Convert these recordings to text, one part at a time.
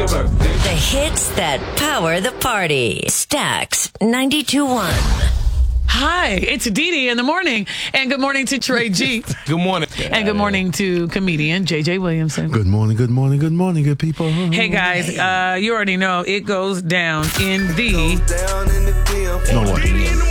your birthday. The hits that power the party. Stax 92.1. Hi, it's Dee Dee in the morning. And good morning to Trey G. Good morning. And good morning to comedian JJ Williamson. Good morning, good morning, good morning, good people. Hey guys, you already know it goes down in the No way.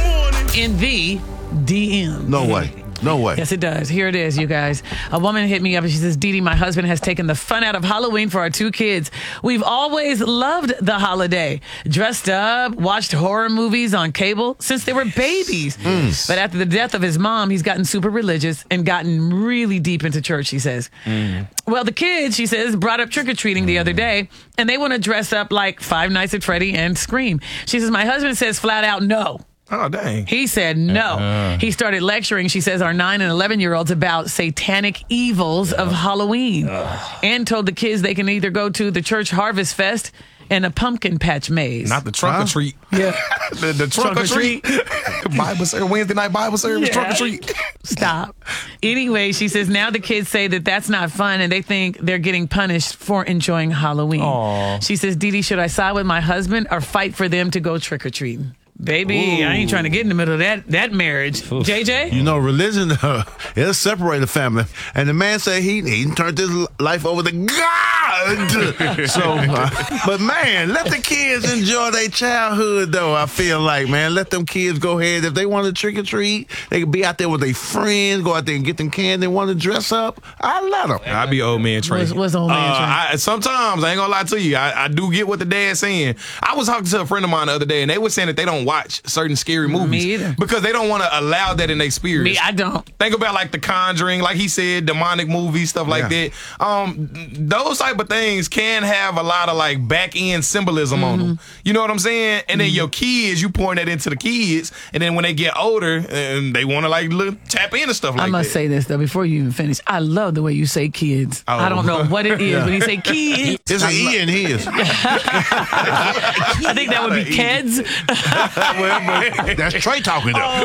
DM. No way. No way. Yes, it does. Here it is, you guys. A woman hit me up and she says, Dee Dee, my husband has taken the fun out of Halloween for our two kids. We've always loved the holiday. Dressed up, watched horror movies on cable since they were babies. But after the death of his mom, he's gotten super religious and gotten really deep into church, she says. Well, the kids, she says, brought up trick-or-treating the other day, and they want to dress up like Five Nights at Freddy and scream. She says, my husband says flat out no. Oh, dang. He said no. He started lecturing, she says, our 9 and 11-year-olds about satanic evils of Halloween. And told the kids they can either go to the church Harvest Fest and a pumpkin patch maze. Not the trunk or treat. Yeah. the trunk or treat. Bible service, Wednesday night Bible service, trunk or treat. Stop. Anyway, she says now the kids say that that's not fun and they think they're getting punished for enjoying Halloween. Aww. She says, Dee Dee, should I side with my husband or fight for them to go trick-or-treating? Baby, I ain't trying to get in the middle of that marriage. JJ? You know, religion, it'll separate a family. And the man said he turned his life over to God. So, but man, let the kids enjoy their childhood, though, I feel like, man. Let them kids go ahead. If they want to trick or treat, they can be out there with their friends, go out there and get them candy, want to dress up. I let them. I be old man Trey. What's old man Trey? Sometimes, I ain't gonna lie to you, I do get what the dad's saying. I was talking to a friend of mine the other day, and they were saying that they don't watch certain scary movies. Me either. Because they don't want to allow that in their spirit. Me, I don't. Think about like The Conjuring, like he said, demonic movies, stuff like that. Those type of things can have a lot of like back end symbolism on them. You know what I'm saying? And then your kids, you point that into the kids, and then when they get older, and they want to like tap into stuff like that. I must say this though before you even finish. I love the way you say kids. I don't know what it is when you say kids. There's an E in his. I think that would be kids. That's Trey talking, though.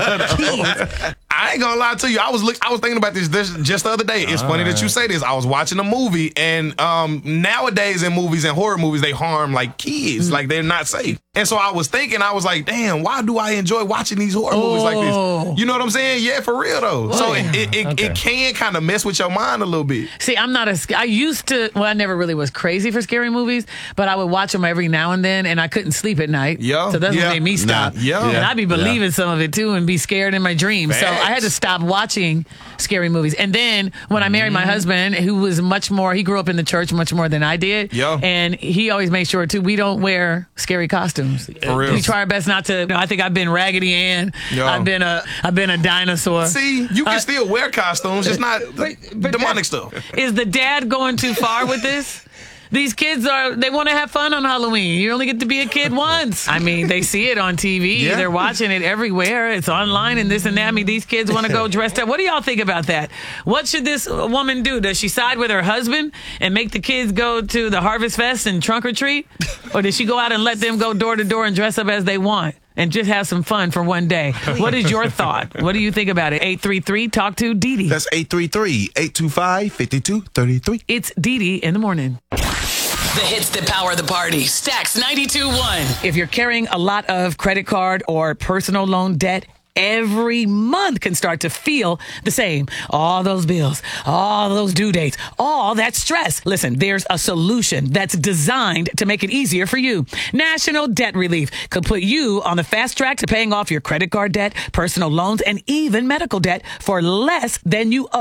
I ain't gonna lie to you. I was thinking about this just the other day. It's funny that you say this. I was watching a movie, and nowadays in movies and horror movies, they harm like kids, like they're not safe. And so I was thinking, I was like, damn, why do I enjoy watching these horror movies like this? You know what I'm saying? Yeah, for real though. So it can kind of mess with your mind a little bit. See, I'm not I used to, well, I never really was crazy for scary movies, but I would watch them every now and then, and I couldn't sleep at night. Yeah. So that's what made me stop. And I'd be believing some of it too and be scared in my dreams. So I had to stop watching scary movies. And then when I married my husband, who was much more, he grew up in the church much more than I did. And he always made sure too, we don't wear scary costumes. For real. We try our best not to. I think I've been Raggedy Ann. I've been a dinosaur. See, you can still wear costumes, just not demonic stuff. Is the dad going too far with this? These kids they want to have fun on Halloween. You only get to be a kid once. I mean, they see it on TV. Yeah. They're watching it everywhere. It's online and this and that. I mean, these kids want to go dressed up. What do y'all think about that? What should this woman do? Does she side with her husband and make the kids go to the Harvest Fest and trunk or treat? Or does she go out and let them go door to door and dress up as they want? And just have some fun for one day. What is your thought? What do you think about it? 833 Talk to Dee Dee. That's 833-825-5233. It's Dee Dee in the morning. The hits that power the party. Stax 92.1. If you're carrying a lot of credit card or personal loan debt, every month can start to feel the same. All those bills, all those due dates, all that stress. Listen, there's a solution that's designed to make it easier for you. National Debt Relief could put you on the fast track to paying off your credit card debt, personal loans, and even medical debt for less than you owe.